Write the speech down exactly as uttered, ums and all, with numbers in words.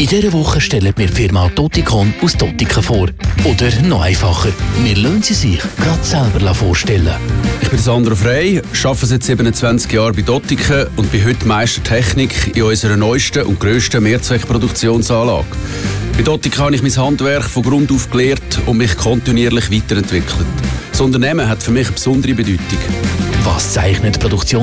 In dieser Woche stellen wir die Firma Toticon aus Totiken vor. Oder noch einfacher, wir lassen sie sich gerade selber vorstellen. Ich bin Sandro Frey, arbeite seit siebenundzwanzig Jahren bei Totiken und bin heute Meister Technik in unserer neuesten und grössten Mehrzweckproduktionsanlage. Bei Totiken habe ich mein Handwerk von Grund auf gelernt und mich kontinuierlich weiterentwickelt. Das Unternehmen hat für mich eine besondere Bedeutung. Was zeichnet die Produktion